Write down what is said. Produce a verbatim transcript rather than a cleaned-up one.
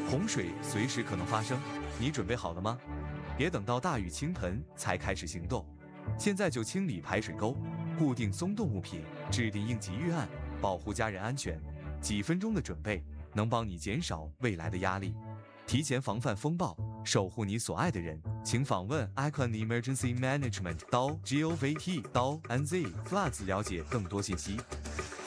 洪水随时可能发生，你准备好了吗？别等到大雨倾盆才开始行动，现在就清理排水沟，固定松动物品，制定应急预案，保护家人安全。几分钟的准备能帮你减少未来的压力，提前防范风暴，守护你所爱的人。请访问 Icon Emergency Management 到 gov t 到 nz floods 了解更多信息。